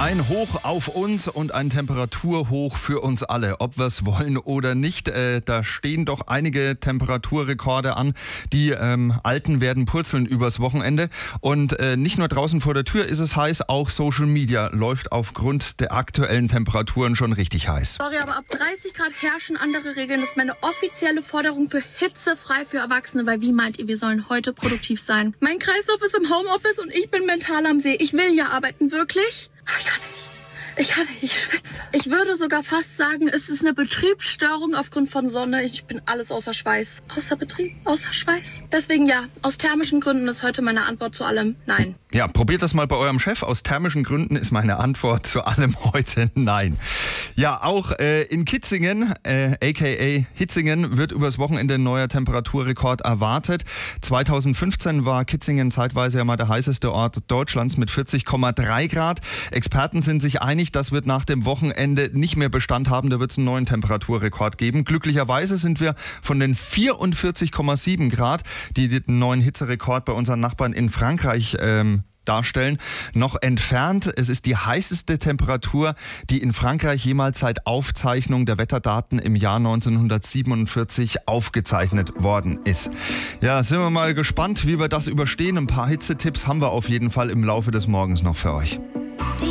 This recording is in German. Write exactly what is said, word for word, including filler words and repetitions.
Ein Hoch auf uns und ein Temperaturhoch für uns alle, ob wir es wollen oder nicht. Äh, da stehen doch einige Temperaturrekorde an. Die ähm, Alten werden purzeln übers Wochenende. Und äh, nicht nur draußen vor der Tür ist es heiß, auch Social Media läuft aufgrund der aktuellen Temperaturen schon richtig heiß. Sorry, aber ab dreißig Grad herrschen andere Regeln. Das ist meine offizielle Forderung für hitzefrei für Erwachsene. Weil wie meint ihr, wir sollen heute produktiv sein? Mein Kreislauf ist im Homeoffice und ich bin mental am See. Ich will ja arbeiten, wirklich. Aber ich kann nicht. Ich kann nicht, ich schwitze. Ich würde sogar fast sagen, es ist eine Betriebsstörung aufgrund von Sonne. Ich bin alles außer Schweiß. Außer Betrieb, außer Schweiß. Deswegen ja, aus thermischen Gründen ist heute meine Antwort zu allem nein. Ja, probiert das mal bei eurem Chef. Aus thermischen Gründen ist meine Antwort zu allem heute nein. Ja, auch äh, in Kitzingen, äh, aka Hitzingen, wird übers Wochenende ein neuer Temperaturrekord erwartet. zweitausendfünfzehn war Kitzingen zeitweise ja mal der heißeste Ort Deutschlands mit vierzig Komma drei Grad. Experten sind sich einig, das wird nach dem Wochenende nicht mehr Bestand haben. Da wird es einen neuen Temperaturrekord geben. Glücklicherweise sind wir von den vierundvierzig Komma sieben Grad, die den neuen Hitzerekord bei unseren Nachbarn in Frankreich ähm, darstellen, noch entfernt. Es ist die heißeste Temperatur, die in Frankreich jemals seit Aufzeichnung der Wetterdaten im Jahr neunzehnhundertsiebenundvierzig aufgezeichnet worden ist. Ja, sind wir mal gespannt, wie wir das überstehen. Ein paar Hitzetipps haben wir auf jeden Fall im Laufe des Morgens noch für euch.